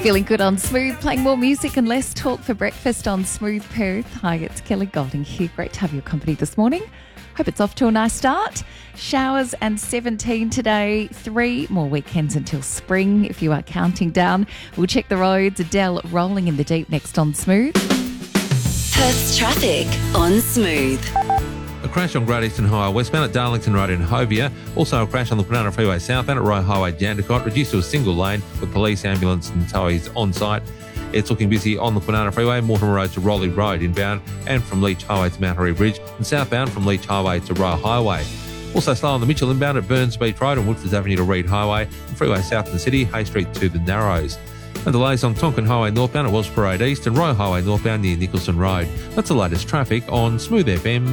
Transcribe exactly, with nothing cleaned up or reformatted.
Feeling good on Smooth, playing more music and less talk for breakfast on Smooth Perth. Hi, it's Kelly Golding here. Great to have your company this morning. Hope it's off to a nice start. Showers and seventeen today. Three more weekends until spring if you are counting down. We'll check the roads. Adele rolling in the deep next on Smooth. Perth's traffic on Smooth. A crash on Great Eastern Highway westbound at Darlington Road in Hovia. Also a crash on the Kwinana Freeway southbound at Roy Highway Jandakot, reduced to a single lane with police, ambulance and towies on site. It's looking busy on the Kwinana Freeway, Mortimer Road to Rowley Road inbound, and from Leach Highway to Mount Harry Bridge, and southbound from Leach Highway to Royal Highway. Also slow on the Mitchell inbound at Burns Beach Road and Woodfords Avenue to Reed Highway, and Freeway South in the City, Hay Street to the Narrows. And delays on Tonkin Highway northbound at Welsh Parade East and Royal Highway northbound near Nicholson Road. That's the latest traffic on Smooth F M.